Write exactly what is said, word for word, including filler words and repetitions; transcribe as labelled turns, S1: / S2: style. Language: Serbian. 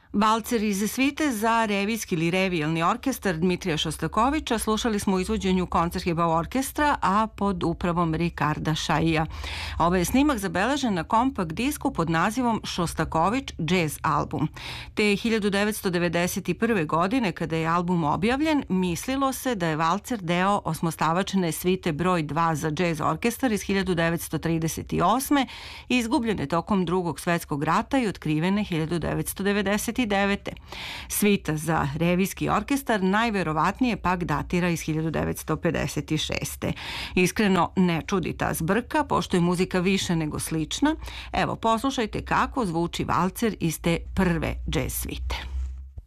S1: Valcer iz svite za revijski ili revijalni orkestar Dmitrija Šostakovića slušali smo u izvođenju Koncertgebouw orkestra, a pod upravom Rikarda Šaija. Ovo je snimak zabeležen na kompakt disku pod nazivom Šostaković Jazz album. Te hiljadu devetsto devedeset prve. godine, kada je album objavljen, mislilo se da je valcer deo osmostavačne svite broj dva za džez orkestar iz hiljadu devetsto trideset osme. izgubljene tokom Drugog svetskog rata i otkrivene hiljadu devetsto devedeset devete. Svita za revijski orkestar najverovatnije pak datira iz hiljadu devetsto pedeset šeste. Iskreno ne čudi ta zbrka, pošto je muzika više nego slična. Evo, poslušajte kako zvuči valcer iz te prve džez svite.